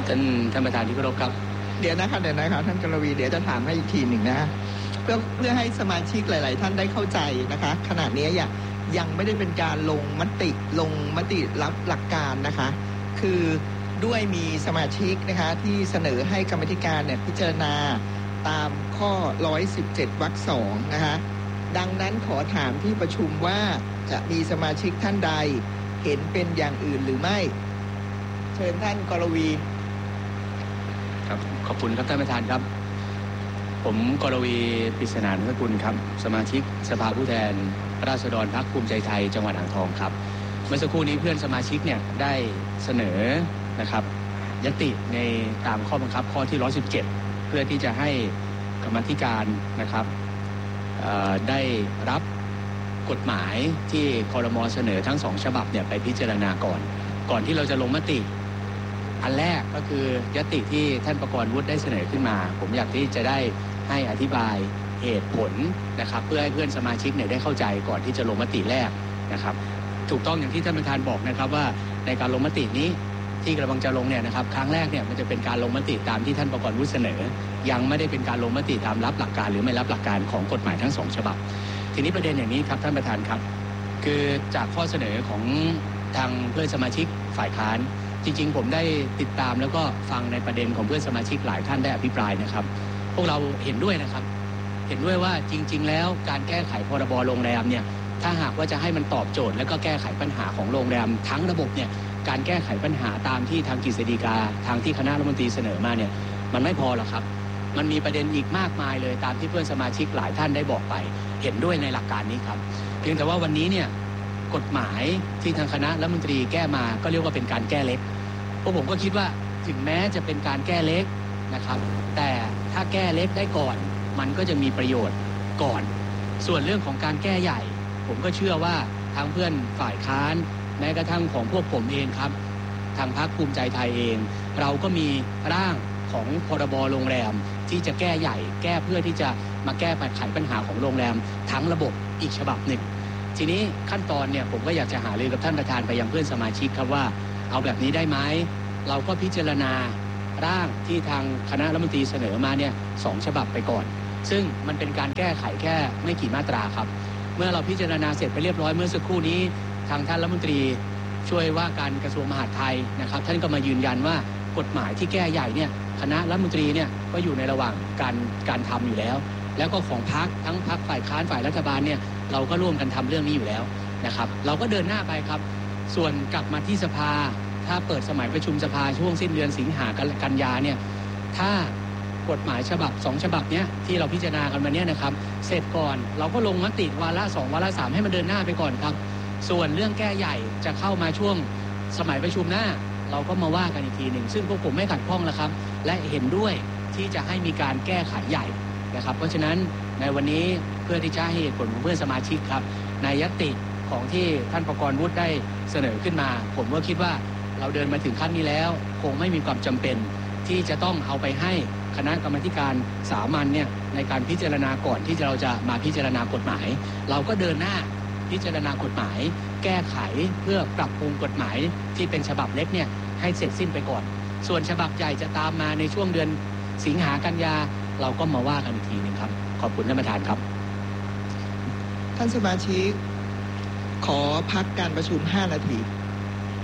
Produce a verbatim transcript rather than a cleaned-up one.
ท่านท่านประธานที่เคารพครับเดี๋ยวนะคะเดี๋ยวนะคะท่านกรวีเดี๋ยวจะถามให้อีกทีหนึ่งนะเพื่อเพื่อให้สมาชิกหลายๆท่านได้เข้าใจนะคะขณะนี้ยังยังไม่ได้เป็นการลงมติลงมติรับหลักการนะคะคือด้วยมีสมาชิกนะคะที่เสนอให้กรรมธิการเนี่ยพิจารณาตามข้อหนึ่งร้อยสิบเจ็ดวรรคสองนะคะดังนั้นขอถามที่ประชุมว่าจะมีสมาชิกท่านใดเห็นเป็นอย่างอื่นหรือไม่เชิญท่านกรวีครับขอบคุณครับท่านประธานครับผมกรวีปริศนานุสกุลครับสมาชิกสภาผู้แทนราษฎรพรรคภูมิใจไทยจังหวัดอ่างทองครับเมื่อสักครู่นี้เพื่อนสมาชิกเนี่ยได้เสนอนะครับญัตติในตามข้อบังคับข้อที่หนึ่งร้อยสิบเจ็ดเพื่อที่จะให้กรรมาธิการนะครับได้รับกฎหมายที่ครม.เสนอทั้งสองฉบับเนี่ยไปพิจารณาก่อนก่อนที่เราจะลงมติอันแรกก็คือญัตติที่ท่านประกรณ์วุฒิได้เสนอขึ้นมาผมอยากที่จะได้ให้อธิบายเหตุผลนะครับเพื่อให้เพื่อนสมาชิกเนี่ยได้เข้าใจก่อนที่จะลงมติแรกนะครับถูกต้องอย่างที่ท่านประธานบอกนะครับว่าในการลงมตินี้ที่กำลังจะลงเนี่ยนะครับครั้งแรกเนี่ยมันจะเป็นการลงมติตามที่ท่านประกรณ์วุฒิเสนอยังไม่ได้เป็นการลงมติตามรับหลักการหรือไม่รับหลักการของกฎหมายทั้งสองฉบับทีนี้ประเด็นอย่างนี้ครับท่านประธานครับคือจากข้อเสนอของทางเพื่อนสมาชิกฝ่ายค้านจริงๆผมได้ติดตามแล้วก็ฟังในประเด็นของเพื่อนสมาชิกหลายท่านได้อภิปรายนะครับพวกเราเห็นด้วยนะครับเห็นด้วยว่าจริงๆแล้วการแก้ไขพรบโรงแรมเนี่ยถ้าหากว่าจะให้มันตอบโจทย์และก็แก้ไขปัญหาของโรงแรมทั้งระบบเนี่ยการแก้ไขปัญหาตามที่ทางกฤษฎีกาทางที่คณะรัฐมนตรีเสนอมาเนี่ยมันไม่พอหรอกครับมันมีประเด็นอีกมากมายเลยตามที่เพื่อนสมาชิกหลายท่านได้บอกไปเห็นด้วยในหลักการนี้ครับเพียงแต่ว่าวันนี้เนี่ยกฎหมายที่ทางคณะรัฐมนตรีแก้มาก็เรียกว่าเป็นการแก้เล็กพวกผมก็คิดว่าถึงแม้จะเป็นการแก้เล็กนะครับแต่ถ้าแก้เล็กได้ก่อนมันก็จะมีประโยชน์ก่อนส่วนเรื่องของการแก้ใหญ่ผมก็เชื่อว่าทางเพื่อนฝ่ายค้านแม้กระทั่งของพวกผมเองครับทางพรรคภูมิใจไทยเองเราก็มีร่างของพรบโรงแรมที่จะแก้ใหญ่แก้เพื่อที่จะมาแก้ปัญหาปัญหาของโรงแรมทั้งระบบอีกฉบับหนึ่งทีนี้ขั้นตอนเนี่ยผมก็อยากจะหารือกับท่านประธานไปยังเพื่อนสมาชิกครับว่าเอาแบบนี้ได้ไหมเราก็พิจารณาร่างที่ทางคณะรัฐมนตรีเสนอมาเนี่ยสองฉบับไปก่อนซึ่งมันเป็นการแก้ไขแค่ไม่กี่มาตราครับเมื่อเราพิจารณาเสร็จไปเรียบร้อยเมื่อสักครู่นี้ทางท่านรัฐมนตรีช่วยว่าการกระทรวงมหาดไทยนะครับท่านก็มายืนยันว่ากฎหมายที่แก้ใหญ่เนี่ยคณะรัฐมนตรีเนี่ยก็อยู่ในระหว่างการการทำอยู่แล้วแล้วก็ของพรรคทั้งพรรคฝ่ายค้านฝ่ายรัฐบาลเนี่ยเราก็ร่วมกันทำเรื่องนี้อยู่แล้วนะครับเราก็เดินหน้าไปครับส่วนกลับมาที่สภาถ้าเปิดสมัยประชุมสภาช่วงสิ้นเดือนสิงหากันยาเนี่ยถ้ากฎหมายฉบับสองฉบับเนี้ยที่เราพิจารณากันมาเนี่ยนะครับเสร็จก่อนเราก็ลงมติวาระสองวาระสามให้มันเดินหน้าไปก่อนครับส่วนเรื่องแก้ใหญ่จะเข้ามาช่วงสมัยประชุมหน้าเราก็มาว่ากันอีกทีหนึ่งซึ่งพวกผมไม่ขัดข้องแล้วครับและเห็นด้วยที่จะให้มีการแก้ไขใหญ่นะครับเพราะฉะนั้นในวันนี้เพื่อที่จะให้เหตุผลของเพื่อนสมาชิกครับในญัตติของที่ท่านประกรณ์วุฒิได้เสนอขึ้นมาผมก็คิดว่าเราเดินมาถึงขั้นนี้แล้วคงไม่มีความจำเป็นที่จะต้องเอาไปให้คณะกรรมการสามัญเนี่ยในการพิจารณาก่อนที่เราจะมาพิจารณากฎหมายเราก็เดินหน้าพิจารณากฎหมายแก้ไขเพื่อปรับปรุงกฎหมายที่เป็นฉบับเล็กเนี่ยให้เสร็จสิ้นไปก่อนส่วนฉบับใหญ่จะตามมาในช่วงเดือนสิงหากันยาเราก็มาว่ากันอีกทีนึงครับขอบคุณท่านประธานครับท่านสมาชิกขอพักการประชุมห้านาที